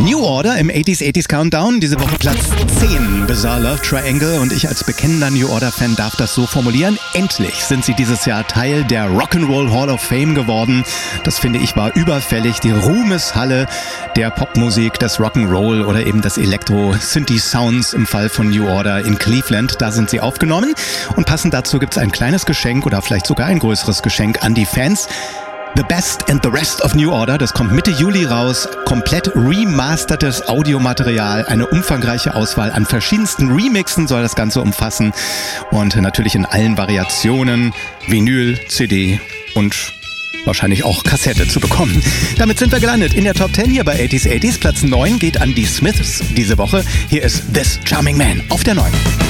New Order im 80s Countdown, diese Woche Platz 10, Bizarre Love Triangle, und ich als bekennender New Order-Fan darf das so formulieren. Endlich sind sie dieses Jahr Teil der Rock'n'Roll Hall of Fame geworden. Das finde ich war überfällig. Die Ruhmeshalle der Popmusik, des Rock'n'Roll oder eben des Elektro-Synthi-Sounds im Fall von New Order in Cleveland. Da sind sie aufgenommen und passend dazu gibt es ein kleines Geschenk oder vielleicht sogar ein größeres Geschenk an die Fans. The Best and the Rest of New Order, das kommt Mitte Juli raus, komplett remastertes Audiomaterial, eine umfangreiche Auswahl an verschiedensten Remixen soll das Ganze umfassen und natürlich in allen Variationen, Vinyl, CD und wahrscheinlich auch Kassette zu bekommen. Damit sind wir gelandet in der Top 10 hier bei 80s. Platz 9 geht an die Smiths diese Woche. Hier ist This Charming Man auf der 9.